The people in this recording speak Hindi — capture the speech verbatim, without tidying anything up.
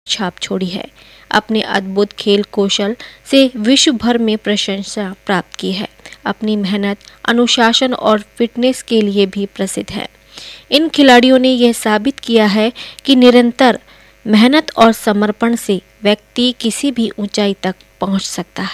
छाप छोड़ी है। अपने अद्भुत खेल कौशल से विश्व भर में प्रशंसा प्राप्त की है। अपनी मेहनत, अनुशासन और फिटनेस के लिए भी प्रसिद्ध है। इन खिलाड़ियों ने यह साबित किया है कि निरंतर मेहनत और समर्पण से व्यक्ति किसी भी ऊंचाई तक पहुंच सकता है।